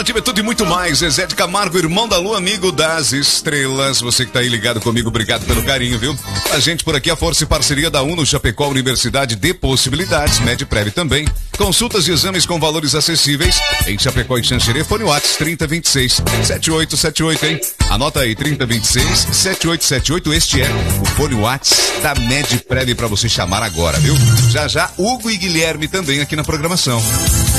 Automotivo é tudo e muito mais. Zezé de Camargo, irmão da Lua, amigo das estrelas. Você que tá aí ligado comigo, obrigado pelo carinho, viu? A gente por aqui, a força e parceria da Uno Chapecó, Universidade de Possibilidades, Medprev também. Consultas e exames com valores acessíveis em Chapecó e Xanxerê. Fone WhatsApp 3026-7878, hein? Anota aí, 3026-7878. Este é o fone WhatsApp da Medprev pra você chamar agora, viu? Já já, Hugo e Guilherme também aqui na programação.